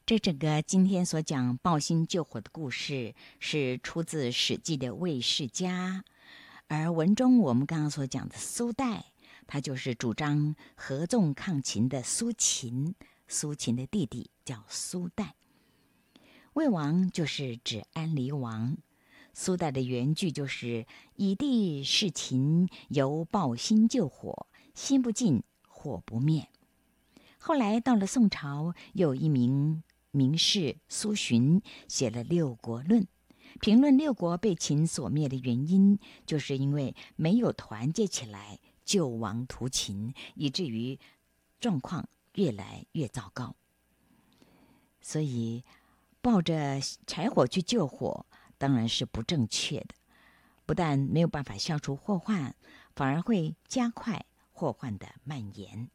这整个今天所讲抱薪救火的故事，是出自《史记》的魏世家，而文中我们刚刚所讲的苏代，他就是主张合纵抗秦的苏秦，苏秦的弟弟叫苏代。魏王就是指安陵王，苏代的原句就是以地事秦，犹抱薪救火，心不尽，火不灭。后来到了宋朝，有一名名士苏洵写了《六国论》，评论六国被秦所灭的原因，就是因为没有团结起来救亡图秦，以至于状况越来越糟糕。所以抱着柴火去救火当然是不正确的，不但没有办法消除祸患，反而会加快祸患的蔓延。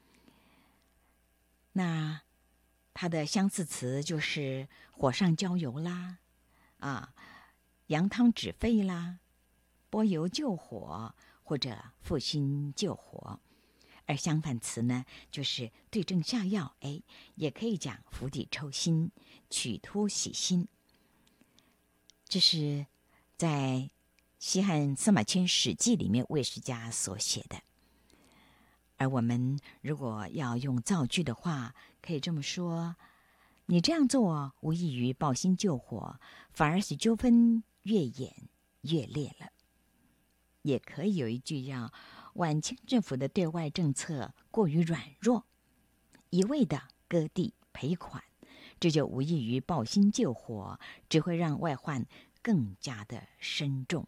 那它的相似词就是火上浇油啦，扬汤止沸啦，拨油救火，或者负心救火。而相反词呢，就是对症下药，也可以讲釜底抽薪，曲突洗心。这是在西汉司马迁《史记》里面魏世家所写的。而我们如果要用造句的话，可以这么说：你这样做无异于抱薪救火，反而使纠纷越演越烈了。也可以有一句叫晚清政府的对外政策过于软弱，一味的割地赔款，这就无异于抱薪救火，只会让外患更加的深重。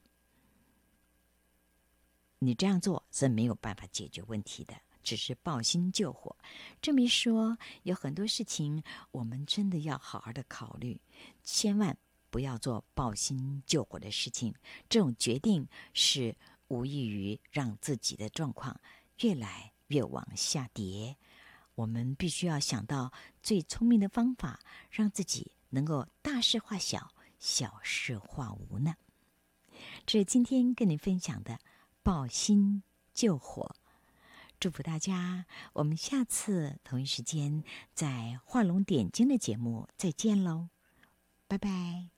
你这样做是没有办法解决问题的，只是抱薪救火。这么一说，有很多事情我们真的要好好的考虑，千万不要做抱薪救火的事情。这种决定是无异于让自己的状况越来越往下跌。我们必须要想到最聪明的方法，让自己能够大事化小，小事化无呢。这是今天跟你分享的抱薪救火。祝福大家，我们下次同一时间在画龙点睛的节目再见喽，拜拜。